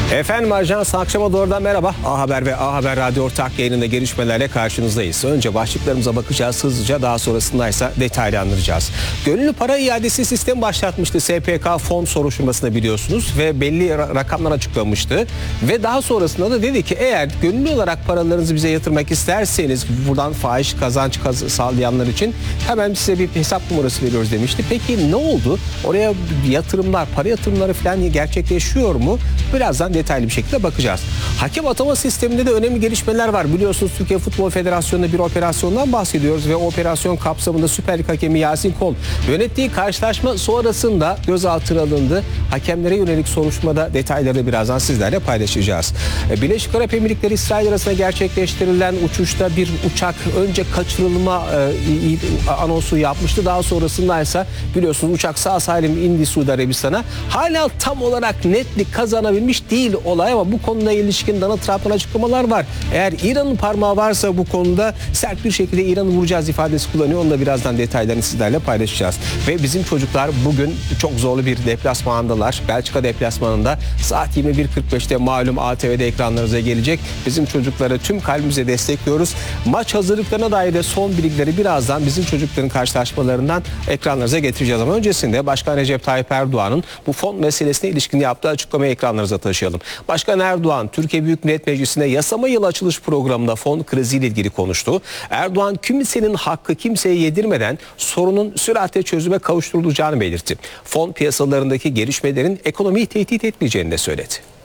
Efendim Ajans akşama doğrudan merhaba. A Haber ve A Haber Radyo ortak yayınında gelişmelerle karşınızdayız. Önce başlıklarımıza bakacağız hızlıca, daha sonrasındaysa detaylı anlatacağız. Gönüllü para iadesi sistemi başlatmıştı SPK fon soruşturmasında biliyorsunuz ve belli rakamlar açıklamıştı. Ve daha sonrasında da dedi ki eğer gönüllü olarak paralarınızı bize yatırmak isterseniz buradan fahiş kazanç sağlayanlar için hemen size bir hesap numarası veriyoruz demişti. Peki ne oldu? Oraya yatırımlar, para yatırımları falan gerçekleşiyor mu? Birazdan detaylı bir şekilde bakacağız. Hakem atama sisteminde de önemli gelişmeler var. Biliyorsunuz Türkiye Futbol Federasyonu'nda bir operasyondan bahsediyoruz ve o operasyon kapsamında Süper Lig hakemi Yasin Kol yönettiği karşılaşma sonrasında gözaltına alındı. Hakemlere yönelik soruşturmada detayları birazdan sizlerle paylaşacağız. Birleşik Arap Emirlikleri İsrail arasında gerçekleştirilen uçuşta bir uçak önce kaçırılma anonsu yapmıştı. Daha sonrasında ise biliyorsunuz uçak sağ salim indi Suudi Arabistan'a. Hala tam olarak netlik kazanabilmiş değil olay ama bu konuda ilişkin Donald Trump'ın açıklamalar var. Eğer İran'ın parmağı varsa bu konuda sert bir şekilde İran'ı vuracağız ifadesi kullanıyor. Onu da birazdan detaylarını sizlerle paylaşacağız. Ve bizim çocuklar bugün çok zorlu bir deplasmandalar. Belçika deplasmanında saat 21.45'te malum ATV'de ekranlarınıza gelecek. Bizim çocukları tüm kalbimize destekliyoruz. Maç hazırlıklarına dair de son bilgileri birazdan bizim çocukların karşılaşmalarından ekranlarınıza getireceğiz. Ama öncesinde Başkan Recep Tayyip Erdoğan'ın bu fon meselesine ilişkin yaptığı açıklamayı ekranlarınıza taşıyalım. Başkan Erdoğan, Türkiye Büyük Millet Meclisi'nde yasama yılı açılış programında fon kriziyle ilgili konuştu. Erdoğan kimsenin hakkı kimseye yedirmeden sorunun süratle çözüme kavuşturulacağını belirtti. Fon piyasalarındaki gelişmelerin ekonomiyi tehdit etmeyeceğini de söyledi.